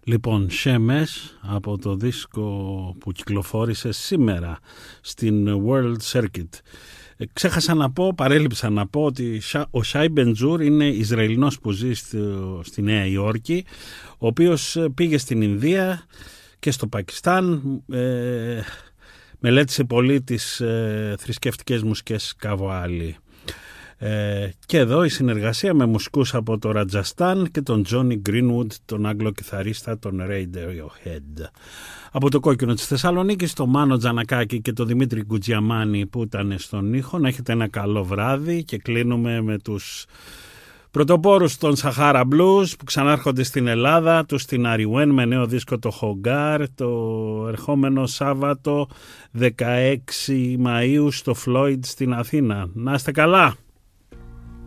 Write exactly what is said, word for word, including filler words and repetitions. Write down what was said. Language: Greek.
Λοιπόν, Σέμες από το δίσκο που κυκλοφόρησε σήμερα στην World Circuit. Ε, ξέχασα να πω, παρέλειψα να πω ότι ο Σάι Μπεντζούρ είναι Ισραηλινός που ζει στη, στη Νέα Υόρκη, ο οποίος πήγε στην Ινδία και στο Πακιστάν, ε, μελέτησε πολύ τις ε, θρησκευτικές μουσικές Καβουάλι. Ε, και εδώ η συνεργασία με μουσικούς από το Ρατζαστάν και τον Τζόνι Γκρίνουντ, τον Άγγλο κιθαρίστα των Radiohead. Από το κόκκινο της Θεσσαλονίκης, το Μάνο Τζανακάκη και το Δημήτρη Γκουτζιαμάνη που ήταν στον ήχο. Να έχετε ένα καλό βράδυ και κλείνουμε με τους πρωτοπόρους των Sahara Blues που ξανάρχονται στην Ελλάδα, τους στην Αριουέν με νέο δίσκο το Hogar, το ερχόμενο Σάββατο δεκαέξι Μαΐου στο Floyd στην Αθήνα. Να είστε καλά!